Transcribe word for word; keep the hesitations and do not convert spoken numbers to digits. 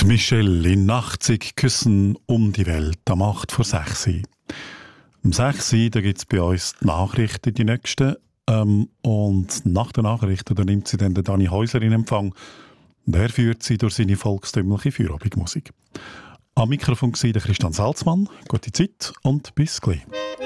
Michelle in achtzig Küssen um die Welt am acht vor sechs. Um sechs da gibt es bei uns die Nachrichten, die nächsten. Ähm, und nach den Nachrichten da nimmt sie dann den Dani Häuser in Empfang. Und er führt sie durch seine volkstümliche Feierabendmusik. Am Mikrofon war der Christian Salzmann. Gute Zeit und bis gleich.